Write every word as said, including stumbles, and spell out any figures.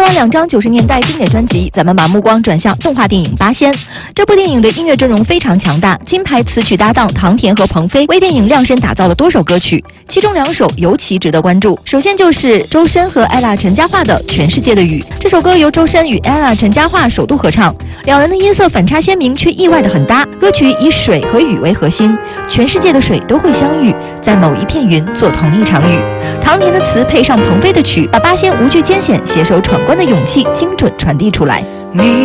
完两张九十年代经典专辑，咱们把目光转向动画电影《八仙》。这部电影的音乐阵容非常强大，金牌词曲搭档唐田和鹏飞为电影量身打造了多首歌曲，其中两首尤其值得关注。首先就是周深和 ella 陈嘉桦的《全世界的雨》。这首歌由周深与 ella 陈嘉桦首度合唱，两人的音色反差鲜明，却意外的很搭。歌曲以水和雨为核心，全世界的水都会相遇，在某一片云做同一场雨。唐田的词配上鹏飞的曲，把八仙无惧艰险、携手闯关的勇气精准传递出来。 你